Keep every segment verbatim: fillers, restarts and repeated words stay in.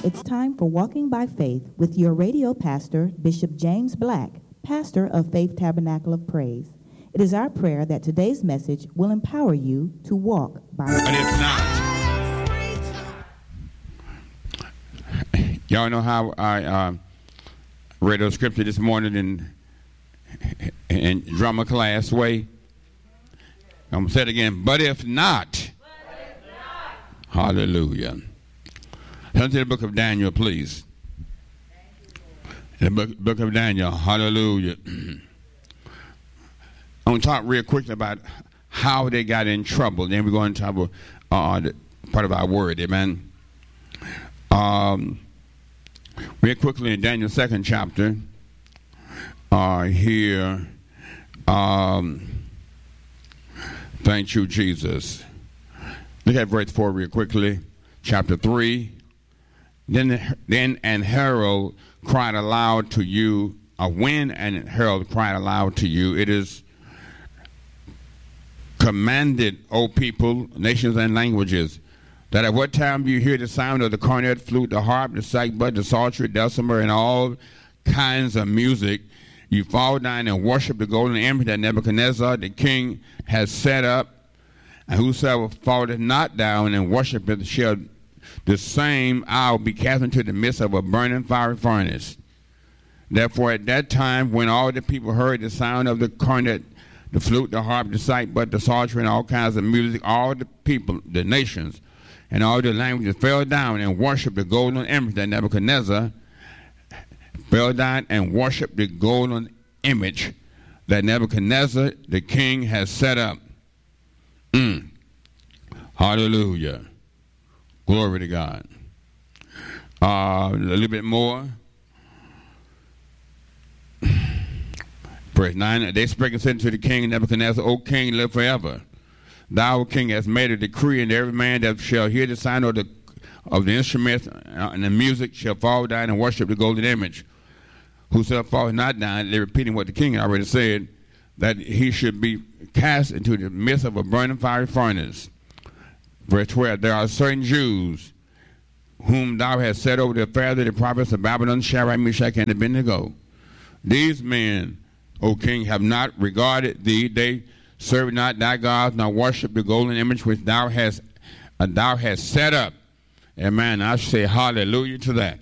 it's time for Walking by Faith with your radio pastor, Bishop James Black, pastor of Faith Tabernacle of Praise. It is our prayer that today's message will empower you to walk by faith. But it's not. Y'all know how I uh, read a scripture this morning in, in drama class way? I'm going to say it again. But if not, but if not. Hallelujah. Turn to the book of Daniel, please. The book, book of Daniel. Hallelujah. I'm going to talk real quickly about how they got in trouble. Then we're going to talk about uh, the part of our word. Amen. Um, real quickly in Daniel's second chapter. Uh, here. Um, thank you, Jesus. Look at verse four real quickly. Chapter three. Then, then an herald cried aloud to you, a wind and herald cried aloud to you. It is commanded, O people, nations, and languages, that at what time you hear the sound of the cornet, flute, the harp, the sackbut, the psaltery, dulcimer, and all kinds of music, you fall down and worship the golden image that Nebuchadnezzar, the king, has set up. And whosoever falleth not down and worshipeth shall the same hour be cast into the midst of a burning fiery furnace. Therefore at that time, when all the people heard the sound of the cornet, the flute, the harp, the sackbut, the psaltery, and all kinds of music, all the people, the nations, and all the languages fell down and worshipped the golden image that Nebuchadnezzar fell down and worshipped the golden image that Nebuchadnezzar, the king, has set up. Mm. Hallelujah. Glory to God. Uh, a little bit more. Verse nine. They spake and said to the king Nebuchadnezzar, O king, live forever. Thou, O king, hast made a decree, and every man that shall hear the sound of the of the instruments and the music shall fall down and worship the golden image. Whosoever falleth not down, they're repeating what the king already said, that he should be cast into the midst of a burning fiery furnace. Verse twelve, there are certain Jews whom thou hast set over the affairs of the prophets of Babylon, Shadrach, Meshach, and Abednego. These men, O king, have not regarded thee. They serve not thy gods, nor worship the golden image which thou hast uh, thou hast set up. Amen. I say hallelujah to that.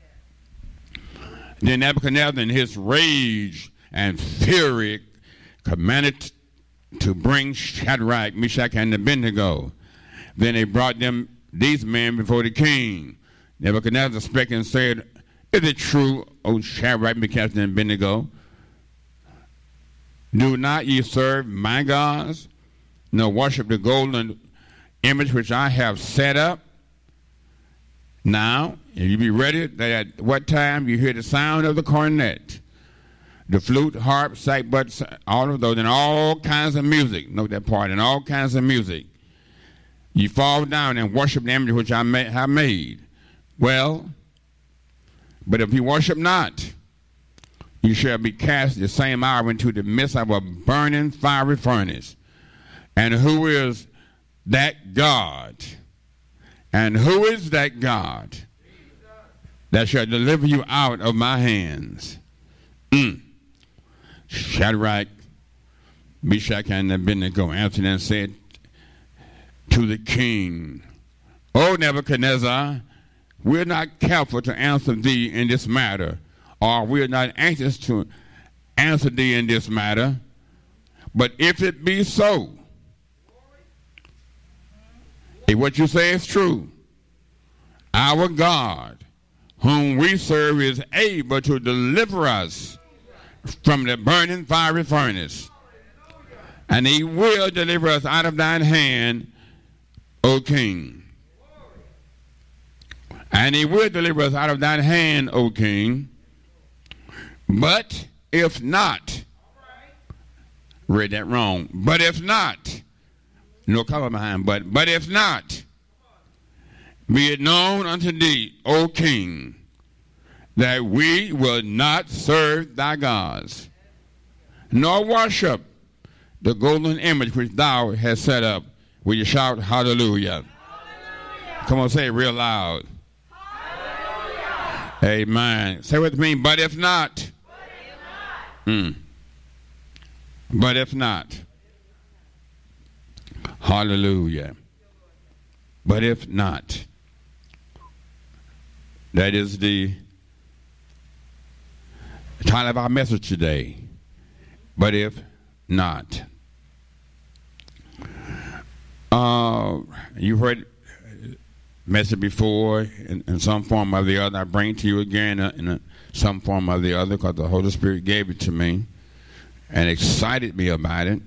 Then Nebuchadnezzar, in his rage and fury, commanded to bring Shadrach, Meshach, and Abednego. Then they brought them, these men, before the king. Nebuchadnezzar spake and said, Is it true, O Shadrach, Meshach, and Abednego? Do not ye serve my gods, nor worship the golden image which I have set up? Now, if you be ready, that at what time you hear the sound of the cornet, the flute, harp, sackbut, all of those, and all kinds of music. Note that part, and all kinds of music. You fall down and worship the image which I may, have made. Well, but if you worship not, you shall be cast the same hour into the midst of a burning fiery furnace. And who is that God? And who is that God that shall deliver you out of my hands? Mm. Shadrach, Meshach, and Abednego answered and said to the king, O Nebuchadnezzar, we're not careful to answer thee in this matter, or we're not anxious to answer thee in this matter. But if it be so, if what you say is true, our God, whom we serve, is able to deliver us from the burning fiery furnace, and he will deliver us out of thine hand, O king. And he will deliver us out of thine hand, O king. But if not, read that wrong. But if not, no cover behind, but, but if not, be it known unto thee, O king, that we will not serve thy gods, nor worship the golden image which thou hast set up. Will you shout hallelujah? Hallelujah. Come on, say it real loud. Hallelujah. Amen. Say with me, but if not. But if not. Mm. But if not. Hallelujah. But if not. That is the title of our message today. But if not. Uh, you heard message before in, in some form or the other. I bring it to you again in a, some form or the other because the Holy Spirit gave it to me and excited me about it.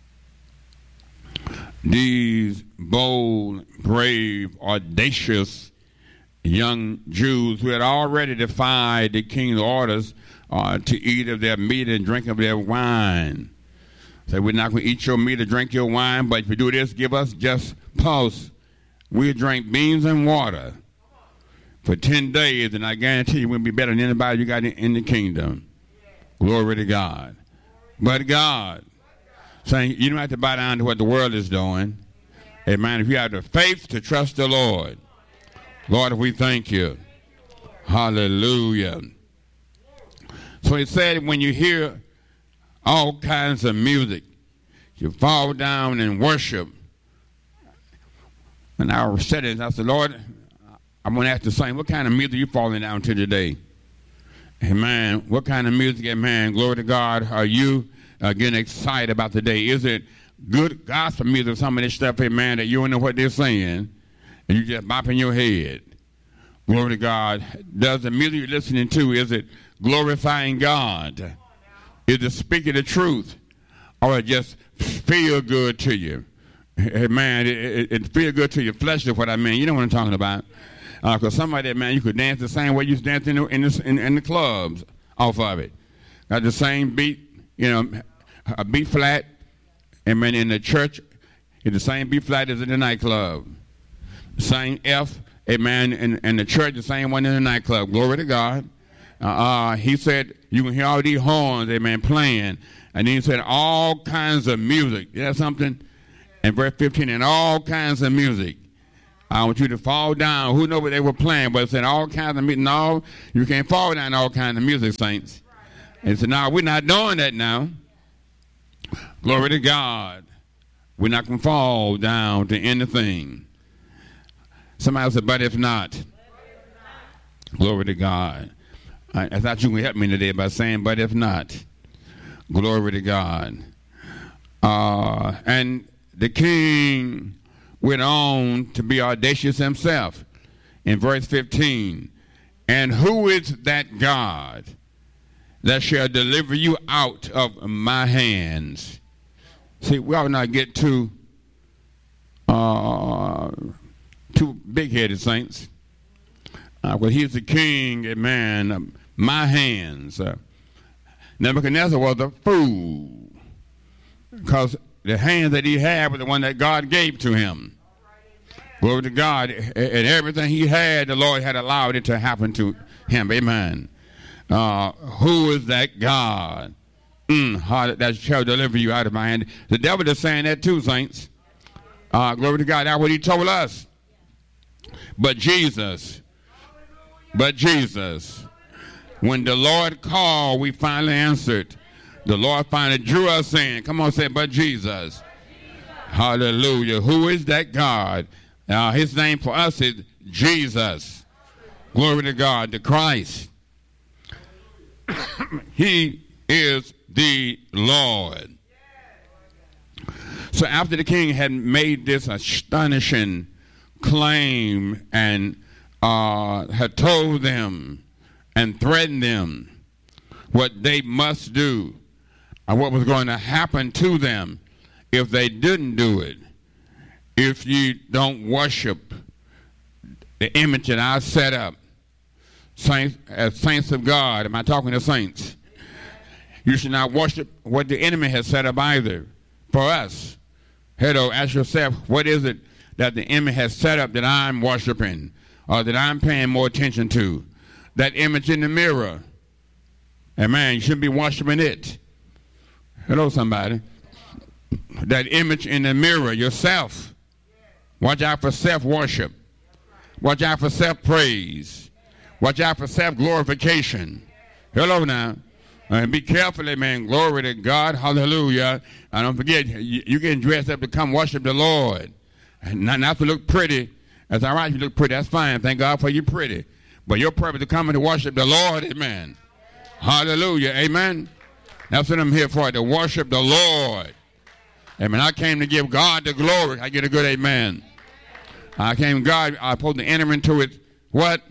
These bold, brave, audacious young Jews who had already defied the king's orders uh, to eat of their meat and drink of their wine. Say, we're not going to eat your meat or drink your wine, but if you do this, give us just pulse. We'll drink beans and water for ten days, and I guarantee you we'll be better than anybody you got in, in the kingdom. Glory to God. But God, saying you don't have to bow down to what the world is doing. Amen. If you have the faith to trust the Lord, Lord, we thank you. Hallelujah. So he said, when you hear all kinds of music, you fall down and worship. And I said it, I said, Lord, I'm going to ask the same. What kind of music are you falling down to today? Amen. What kind of music, amen, glory to God, are you uh, getting excited about today? Is it good gospel music, some of this stuff, amen, that you don't know what they're saying, and you just bopping your head? Glory to God. Does the music you're listening to, is it glorifying God? Is it speaking the truth? Or it just feel good to you? Amen. It, it, it feel good to your flesh is what I mean. You know what I'm talking about. Because uh, somebody, man, you could dance the same way you used to dance in the, in, the, in, in the clubs off of it. Got the same beat, you know, a B flat. Amen. In the church, it's the same B flat as in the nightclub. Same F, amen, in, in the church, the same one in the nightclub. Glory to God. Uh, uh, he said, you can hear all these horns, amen, playing. And then he said, all kinds of music. You know something? In verse fifteen, and all kinds of music. I want you to fall down. Who knows what they were playing? But it said all kinds of music. No, you can't fall down all kinds of music, saints. And said, no, we're not doing that now. Glory to God. We're not going to fall down to anything. Somebody said, but if not. Glory to God. I, I thought you would help me today by saying, but if not. Glory to God. Uh, and the king went on to be audacious himself in verse fifteen. And who is that God that shall deliver you out of my hands? See, we ought not get too uh, too big-headed, saints. Uh, well, he's the king, amen, of my hands. Uh, Nebuchadnezzar was a fool because the hands that he had was the one that God gave to him. Glory to God. And everything he had, the Lord had allowed it to happen to him. Amen. Uh, who is that God mm, how, that shall deliver you out of my hand? The devil is saying that too, saints. Uh, glory to God. That's what he told us. But Jesus, but Jesus, when the Lord called, we finally answered. The Lord finally drew us in. Come on, say, but Jesus. But Jesus. Hallelujah. Who is that God? Uh, his name for us is Jesus. Glory to God, the Christ. He is the Lord. So after the king had made this astonishing claim and uh, had told them and threatened them what they must do, and what was going to happen to them if they didn't do it. If you don't worship the image that I set up, saints, as saints of God, am I talking to saints? You should not worship what the enemy has set up either. For us, Hedo, ask yourself, what is it that the enemy has set up that I'm worshiping or that I'm paying more attention to? That image in the mirror. Amen. You shouldn't be worshiping it. Hello, somebody. That image in the mirror, yourself. Watch out for self-worship. Watch out for self-praise. Watch out for self-glorification. Hello now. And be careful, amen. Glory to God. Hallelujah. And don't forget, you, you getting dressed up to come worship the Lord. And not, not to look pretty. That's all right. You look pretty. That's fine. Thank God for you pretty. But your purpose to come and to worship the Lord. Amen. Hallelujah. Amen. That's what I'm here for, to worship the Lord. Amen. I came to give God the glory. I get a good amen. I came, God, I'm supposed to enter into it. What?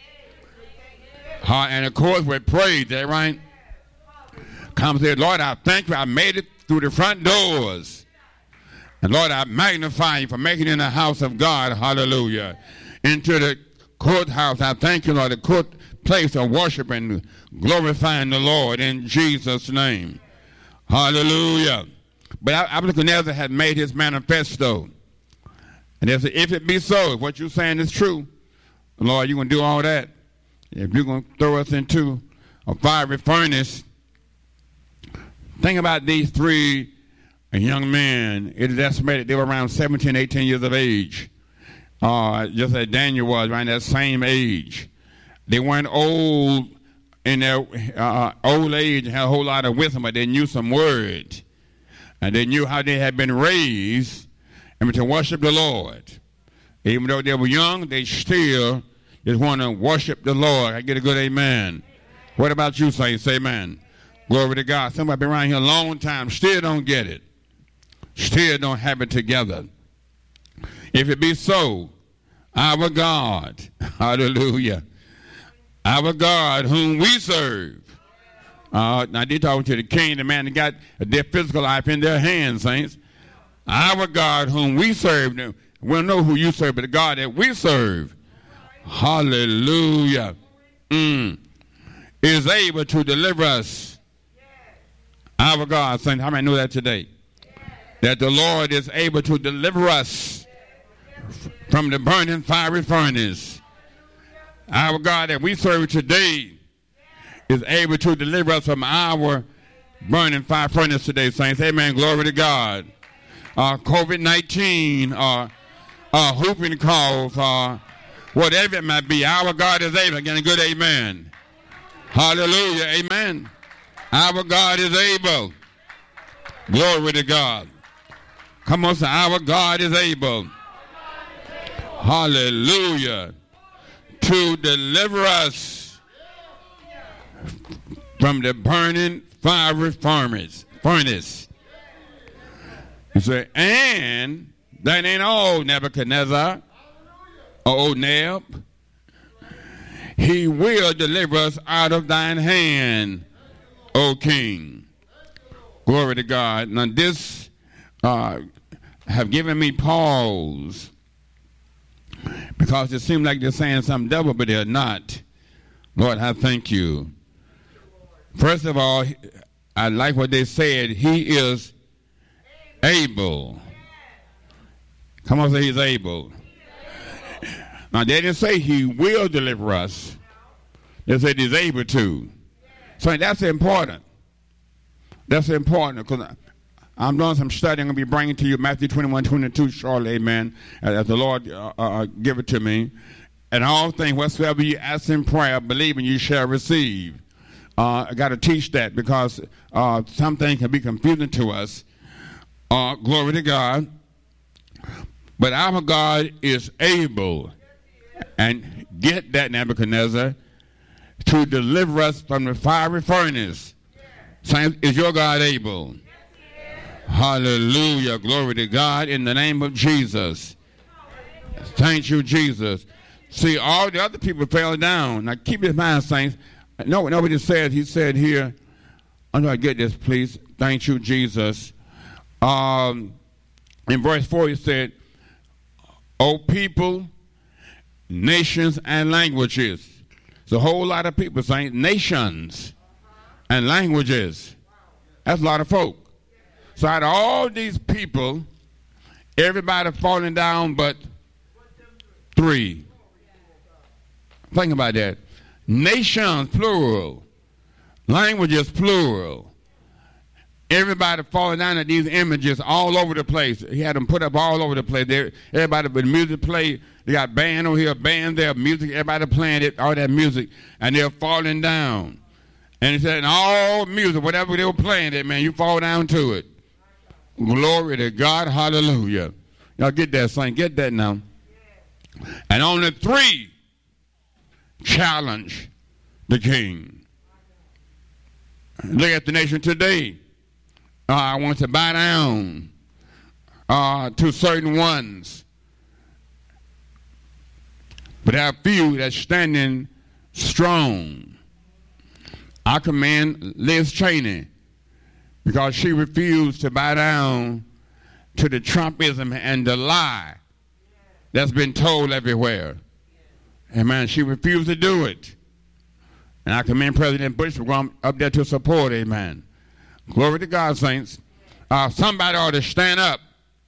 Uh, and of course, with praise. Is that right? Come say, Lord, I thank you. I made it through the front doors. And Lord, I magnify you for making it in the house of God. Hallelujah. Into the courthouse. I thank you, Lord, the court place of worship and glorifying the Lord in Jesus' name. Hallelujah. But Nebuchadnezzar had made his manifesto. And they said, if it be so, if what you're saying is true, Lord, you're going to do all that. If you're going to throw us into a fiery furnace. Think about these three young men. It is estimated they were around seventeen, eighteen years of age. Uh, just as Daniel was, around that same age. They weren't old in their uh, old age and had a whole lot of wisdom, but they knew some words. And they knew how they had been raised and to worship the Lord. Even though they were young, they still just want to worship the Lord. I get a good amen. What about you, saints? Say amen. Glory to God. Somebody been around here a long time, still don't get it. Still don't have it together. If it be so, our God, hallelujah, our God whom we serve. Uh, now they're talking to the king, the man that got their physical life in their hands, saints. Our God whom we serve. We don't know who you serve, but the God that we serve, hallelujah, mm, is able to deliver us. Our God, saints, how many know that today? That the Lord is able to deliver us from the burning fiery furnace. Our God that we serve today is able to deliver us from our burning fire furnace today, saints. Amen. Glory to God. Uh, COVID nineteen, uh, uh, whooping cough, uh, whatever it might be, our God is able. Again, a good amen. Hallelujah. Amen. Our God is able. Glory to God. Come on, say, our God is able. Hallelujah. To deliver us from the burning fiery furnace. Furnace. You say, and that ain't all, Nebuchadnezzar. Oh, Neb. He will deliver us out of thine hand, O King. Glory to God. Now this uh, have given me pause because it seems like they're saying something double, but they're not. Lord, I thank you. First of all, I like what they said. He is able. Come on, say he's able. Now, they didn't say he will deliver us. They said he's able to. So that's important. That's important because I'm doing some study. I'm going to be bringing to you Matthew twenty-one, twenty-two shortly, amen, as the Lord uh, uh, give it to me. And all things, whatsoever you ask in prayer, believing you shall receive. Uh, I got to teach that because uh, some things can be confusing to us. Uh, glory to God. But our God is able, and get that, Nebuchadnezzar, to deliver us from the fiery furnace. Saints, is your God able? Hallelujah. Glory to God in the name of Jesus. Thank you, Jesus. See, all the other people fell down. Now, keep in mind, saints. No, nobody said, he said here, I'm going to get this, please. Thank you, Jesus. Um, in verse four, he said, O people, nations, and languages. It's a whole lot of people saying nations and languages. That's a lot of folk. So out of all these people, everybody falling down but three. Think about that. Nations, plural. Languages, plural. everybody falling down at these images all over the place. He had them put up all over the place. They, everybody with music play. They got band over here, band there, music. Everybody playing it, all that music, and they're falling down. And he said, and all music, whatever they were playing, it man, you fall down to it. Glory to God, hallelujah. Y'all get that, saint, get that now. And only three challenge the king. Look at the nation today. Uh, I want to bow down uh, to certain ones. But there are few that's standing strong. I commend Liz Cheney because she refused to bow down to the Trumpism and the lie that's been told everywhere. Amen. She refused to do it. And I commend President Bush for going up there to support, amen. Glory to God, saints. Uh, somebody ought to stand up.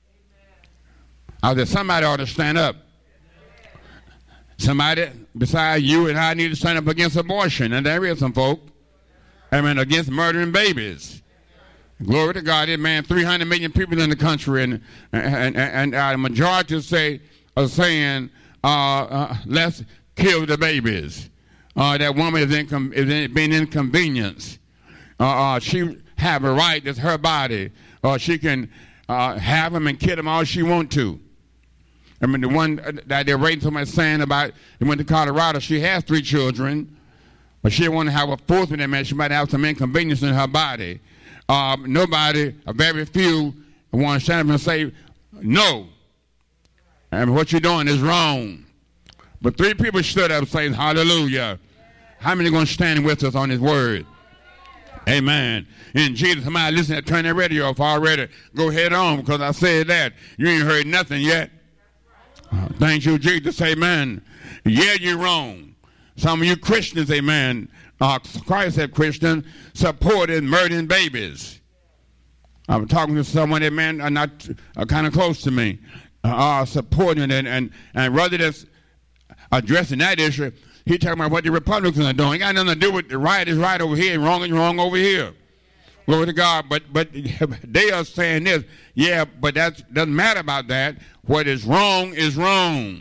I said somebody ought to stand up. Somebody besides you and I need to stand up against abortion. And there is some folk. Amen. Against murdering babies. Glory to God. Amen. three hundred million people in the country. And, and, and, and uh, the majority say, are saying, uh, uh, let's kill the babies. Uh, that woman is, incom- is in, being inconvenienced. Uh, uh, she have a right. It's her body. Uh, she can uh, have them and kill them all she want to. I mean, the one that they're raising somebody saying about, they went to Colorado, she has three children, but she want to have a fourth one, man. She might have some inconvenience in her body. Um, nobody, a very few, want to stand up and say, no. And what you're doing is wrong. But three people stood up saying, hallelujah. How many are going to stand with us on his word? Amen. In Jesus, somebody listen, turn their radio off already. Go head on because I said that. You ain't heard nothing yet. Uh, thank you, Jesus. Amen. Yeah, you're wrong. Some of you Christians, amen. Uh, Christ said Christian supporting murdering babies. I'm talking to someone that man are not uh, kind of close to me, uh, uh, supporting and and and rather than addressing that issue, he talking about what the Republicans are doing. It got nothing to do with the right is right over here and wrong is wrong over here. Glory to God. But but they are saying this. Yeah, but that doesn't matter about that. What is wrong is wrong.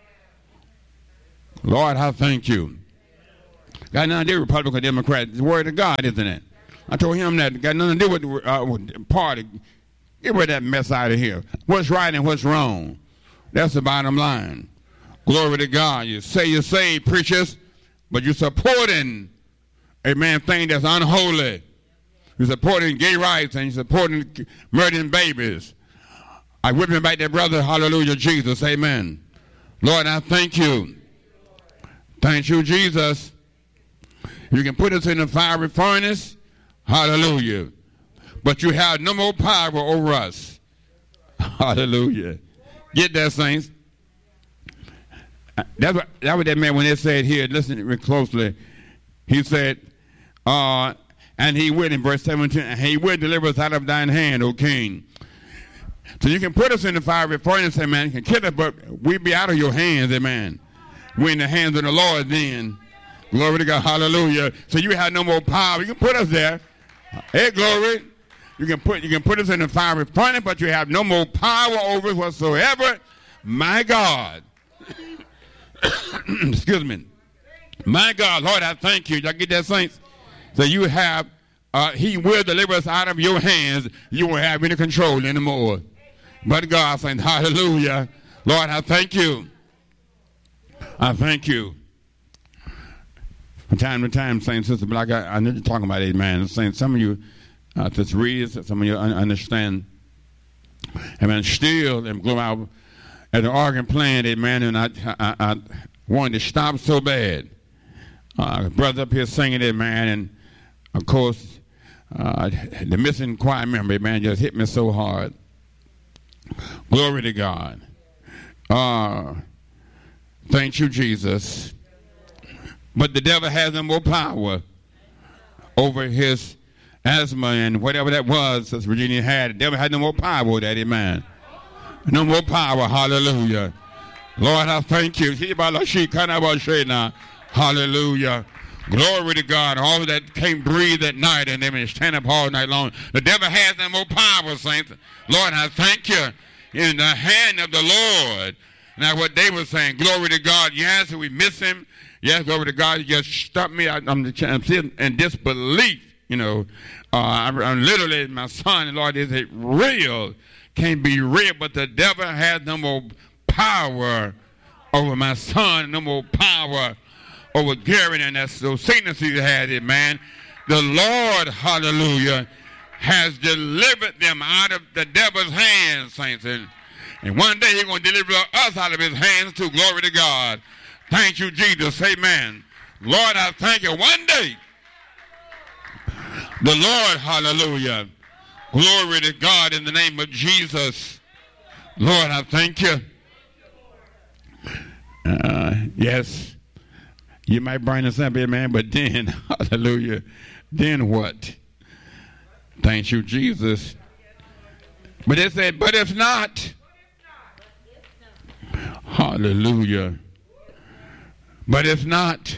Lord, I thank you. Got nothing to do with Republican or Democrat. It's the word of God, isn't it? I told him that. Got nothing to do with the uh, with party. Get rid of that mess out of here. What's right and what's wrong? That's the bottom line. Glory to God. You say you're saved, preachers, but you're supporting a man thing that's unholy. You're supporting gay rights and you're supporting murdering babies. I whip him back there, brother. Hallelujah, Jesus. Amen. Lord, I thank you. Thank you, Jesus. You can put us in the fiery furnace. Hallelujah. But you have no more power over us. Hallelujah. Get that, saints. That's what, that's what that man, when they said here, listen real closely, he said, uh, and he will, in verse seventeen, and he will deliver us out of thine hand, O king. So you can put us in the fiery furnace, amen, you can kill us, but we be out of your hands, amen. We're in the hands of the Lord then. Glory to God, hallelujah. So you have no more power. You can put us there. Hey, glory. You can put you can put us in the fiery furnace, but you have no more power over us whatsoever. My God. Excuse me. My God, Lord, I thank you. Y'all get that, saints? So you have, uh, he will deliver us out of your hands. You won't have any control anymore. But God, saints, hallelujah. Lord, I thank you. I thank you. From time to time, saints, sister, but like I, I need to talk about it, man. Saying some of you uh, just read, some of you un- understand. And man, still, and glow out at the organ playing it, man, and I, I, I wanted to stop so bad. Uh, brother up here singing it, man, and of course, uh, the missing choir member, man, just hit me so hard. Glory to God. Uh, thank you, Jesus. But the devil has no more power over his asthma and whatever that was that Virginia had. The devil had no more power over that, amen. No more power, hallelujah. Lord, I thank you. Hallelujah. Glory to God. All that can't breathe at night and they've been stand up all night long. The devil has no more power, saints. Lord, I thank you in the hand of the Lord. Now, what they were saying, glory to God. Yes, we miss him. Yes, glory to God. You just stopped me. I, I'm, I'm still in disbelief, you know. Uh, I'm, I'm literally, my son, Lord, is it real? Can't be real, but the devil has no more power over my son, no more power over Gary, and that's those sicknesses he had it, man. The Lord, hallelujah, has delivered them out of the devil's hands, saints. And, and one day he's going to deliver us out of his hands too. Glory to God. Thank you, Jesus. Amen. Lord, I thank you. One day, the Lord, hallelujah. Glory to God in the name of Jesus. Lord, I thank you. Uh, yes, you might bring us up here, man, but then, hallelujah, then what? Thank you, Jesus. But it said, but if not, hallelujah. But if not,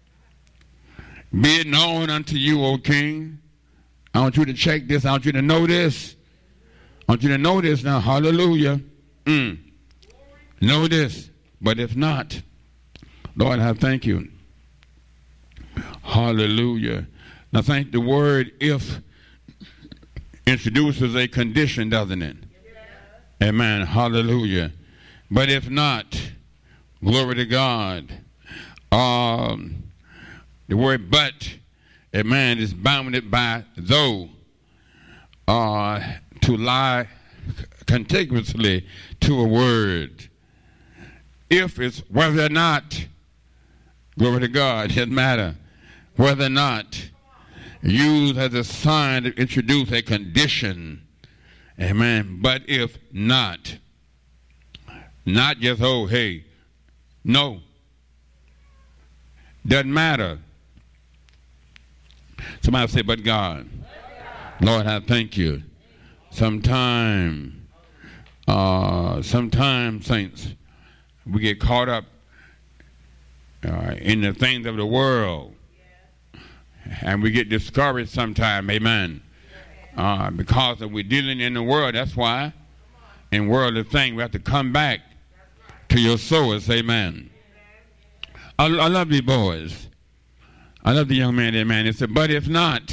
be it known unto you, O King. I want you to check this. I want you to know this. I want you to know this now. Hallelujah. Mm. Know this. But if not, Lord, I thank you. Hallelujah. Now, thank the word if introduces a condition, doesn't it? Yeah. Amen. Hallelujah. But if not, glory to God. Um, the word but, amen, is bounded by though uh, to lie contiguously to a word. If it's whether or not, glory to God, it doesn't matter. Whether or not used as a sign to introduce a condition. Amen. But if not, not just, oh, hey, no. Doesn't matter. Somebody say, but God. Lord, I thank you. Sometime, uh, sometime, saints, we get caught up uh, in the things of the world. And we get discouraged sometimes, amen. Uh, because of we're dealing in the world, that's why in worldly things we have to come back to your source, amen. I, I love you boys. I love the young man, amen. He said, but if not,